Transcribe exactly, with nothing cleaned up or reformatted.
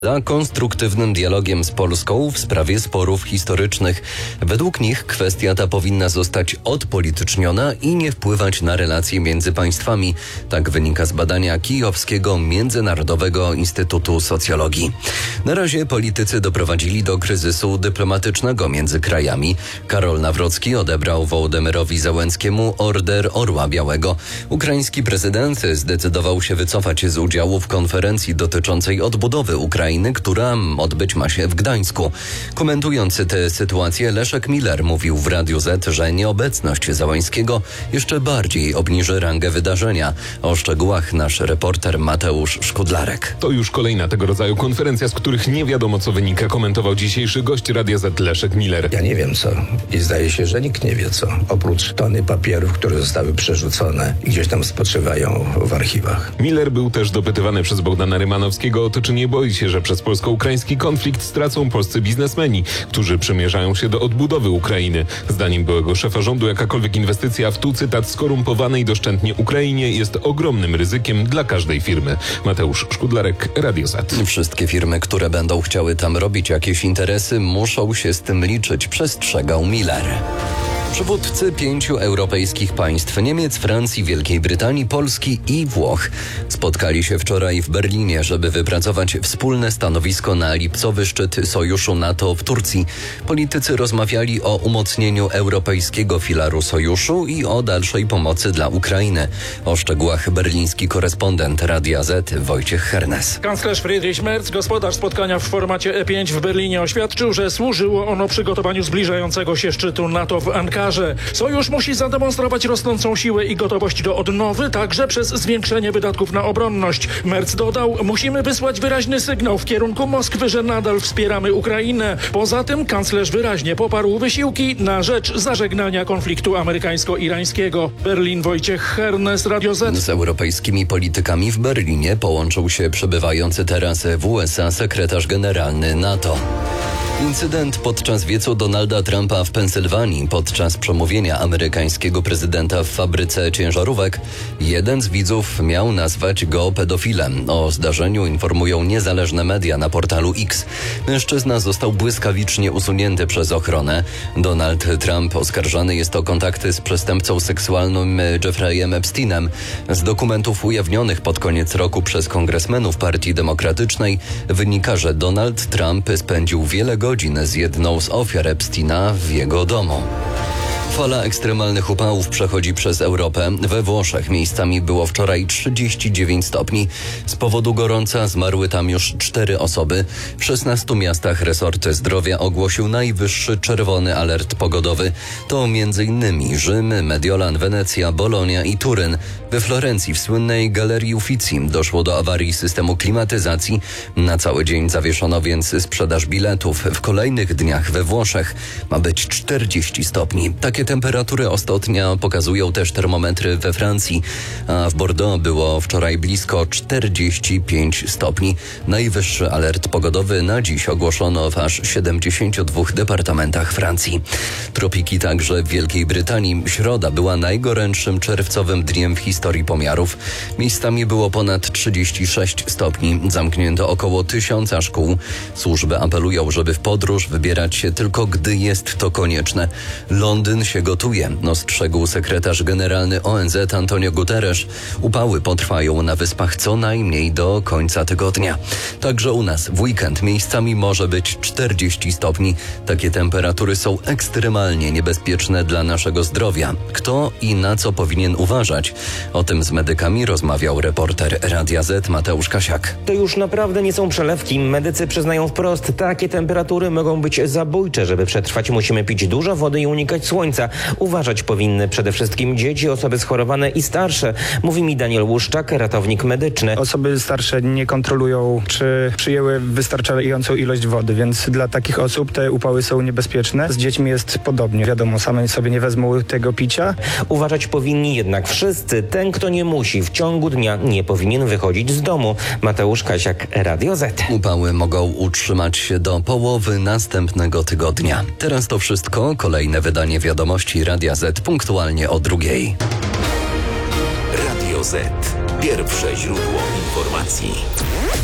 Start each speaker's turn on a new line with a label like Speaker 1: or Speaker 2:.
Speaker 1: za konstruktywnym dialogiem z Polską w sprawie sporów historycznych. Według nich kwestia ta powinna zostać odpolityczniona i nie wpływać na relacje między państwami. Tak wynika z badania Kijowskiego Międzynarodowego Instytutu Socjologii. Na razie politycy doprowadzili do kryzysu dyplomatycznego między krajami. Karol Nawrocki odebrał Wołodymyrowi Zełenskiemu order Orła Białego. Ukraiński prezydent zdecydował się wycofać z udziału w konferencji dotyczącej odbudowy Ukrainy, która odbyć ma się w Gdańsku. Komentując tę sytuację, Leszek Miller mówił w Radiu Z, że nieobecność Zełańskiego jeszcze bardziej obniży rangę wydarzenia. O szczegółach nasz reporter Mateusz Szkudlarek.
Speaker 2: To już kolejna tego rodzaju konferencja, z których nie wiadomo co wynika, komentował dzisiejszy gość Radia Z Leszek Miller.
Speaker 3: Ja nie wiem co i zdaje się, że nikt nie wie co, oprócz tony papierów, które zostały przerzucone i gdzieś tam spoczywają w archiwach.
Speaker 2: Miller był też dopytywany przez Bogdana Rymanowskiego o to, czy nie boi się, że przez polsko-ukraiński konflikt stracą polscy biznesmeni, którzy przymierzają się do odbudowy Ukrainy. Zdaniem byłego szefa rządu jakakolwiek inwestycja w, tu cytat, skorumpowanej doszczętnie Ukrainie jest ogromnym ryzykiem dla każdej firmy. Mateusz Szkudlarek, Radio Z.
Speaker 1: Wszystkie firmy, które będą chciały tam robić jakieś interesy, muszą się z tym liczyć, przestrzegał Miller. Przywódcy pięciu europejskich państw, Niemiec, Francji, Wielkiej Brytanii, Polski i Włoch, spotkali się wczoraj w Berlinie, żeby wypracować wspólne stanowisko na lipcowy szczyt Sojuszu NATO w Turcji. Politycy rozmawiali o umocnieniu europejskiego filaru sojuszu i o dalszej pomocy dla Ukrainy. O szczegółach berliński korespondent Radia Z Wojciech Hernes.
Speaker 4: Kanclerz Friedrich Merz, gospodarz spotkania w formacie E pięć w Berlinie, oświadczył, że służyło ono przygotowaniu zbliżającego się szczytu NATO w Ankarze. Sojusz musi zademonstrować rosnącą siłę i gotowość do odnowy, także przez zwiększenie wydatków na obronność. Merz dodał, musimy wysłać wyraźny sygnał w kierunku Moskwy, że nadal wspieramy Ukrainę. Poza tym kanclerz wyraźnie poparł wysiłki na rzecz zażegnania konfliktu amerykańsko-irańskiego. Berlin, Wojciech Hernes, Radio Z.
Speaker 1: Z europejskimi politykami w Berlinie połączył się przebywający teraz w U S A sekretarz generalny NATO. Incydent podczas wiecu Donalda Trumpa w Pensylwanii podczas przemówienia amerykańskiego prezydenta w fabryce ciężarówek. Jeden z widzów miał nazwać go pedofilem. O zdarzeniu informują niezależne media na portalu X. Mężczyzna został błyskawicznie usunięty przez ochronę. Donald Trump oskarżany jest o kontakty z przestępcą seksualnym Jeffreyem Epsteinem. Z dokumentów ujawnionych pod koniec roku przez kongresmenów Partii Demokratycznej wynika, że Donald Trump spędził wiele godzin z jedną z ofiar Epsteina w jego domu. Fala ekstremalnych upałów przechodzi przez Europę. We Włoszech miejscami było wczoraj trzydzieści dziewięć stopni. Z powodu gorąca zmarły tam już cztery osoby. W szesnastu miastach resort zdrowia ogłosił najwyższy czerwony alert pogodowy. To między innymi Rzym, Mediolan, Wenecja, Bolonia i Turyn. We Florencji w słynnej Galerii Uffizi doszło do awarii systemu klimatyzacji. Na cały dzień zawieszono więc sprzedaż biletów. W kolejnych dniach we Włoszech ma być czterdzieści stopni. Takie temperatury ostatnio pokazują też termometry we Francji, a w Bordeaux było wczoraj blisko czterdzieści pięć stopni. Najwyższy alert pogodowy na dziś ogłoszono w aż siedemdziesięciu dwóch departamentach Francji. Tropiki także w Wielkiej Brytanii. Środa była najgorętszym czerwcowym dniem w historii pomiarów. Miejscami było ponad trzydzieści sześć stopni. Zamknięto około tysiąca szkół. Służby apelują, żeby w podróż wybierać się tylko gdy jest to konieczne. Londyn się gotuje, ostrzegł sekretarz generalny O N Z Antonio Guterres. Upały potrwają na wyspach co najmniej do końca tygodnia. Także u nas w weekend miejscami może być czterdzieści stopni. Takie temperatury są ekstremalnie niebezpieczne dla naszego zdrowia. Kto i na co powinien uważać? O tym z medykami rozmawiał reporter Radia Z Mateusz Kasiak.
Speaker 5: To już naprawdę nie są przelewki. Medycy przyznają wprost, takie temperatury mogą być zabójcze. Żeby przetrwać, musimy pić dużo wody i unikać słońca. Uważać powinny przede wszystkim dzieci, osoby schorowane i starsze, mówi mi Daniel Łuszczak, ratownik medyczny.
Speaker 6: Osoby starsze nie kontrolują, czy przyjęły wystarczającą ilość wody, więc dla takich osób te upały są niebezpieczne. Z dziećmi jest podobnie. Wiadomo, same sobie nie wezmą tego picia.
Speaker 5: Uważać powinni jednak wszyscy. Ten, kto nie musi, w ciągu dnia nie powinien wychodzić z domu. Mateusz Kasiak, Radio Z.
Speaker 1: Upały mogą utrzymać się do połowy następnego tygodnia. Teraz to wszystko. Kolejne wydanie wiadomości Radia Z punktualnie o drugiej.
Speaker 7: Radio Z. Pierwsze źródło informacji.